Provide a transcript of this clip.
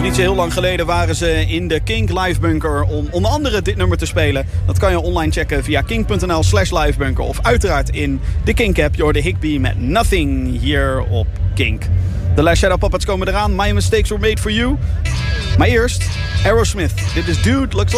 Niet zo heel lang geleden waren ze in de Kink Livebunker om onder andere dit nummer te spelen. Dat kan je online checken via kink.nl/livebunker of uiteraard in de Kink app. Je hoorde Higby met Nothing hier op Kink. De Last Shadow Puppets komen eraan. My Mistakes Were Made For You. Maar eerst Aerosmith. Dit is Dude Looks